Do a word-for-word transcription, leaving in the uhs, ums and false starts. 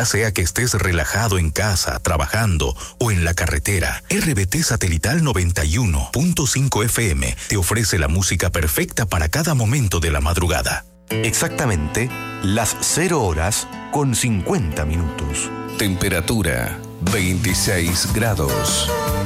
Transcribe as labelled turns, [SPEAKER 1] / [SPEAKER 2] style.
[SPEAKER 1] Ya sea que estés relajado en casa, trabajando o en la carretera, R B T Satelital noventa y uno punto cinco F M te ofrece la música perfecta para cada momento de la madrugada.
[SPEAKER 2] Exactamente las cero horas con cincuenta minutos.
[SPEAKER 3] Temperatura veintiséis grados.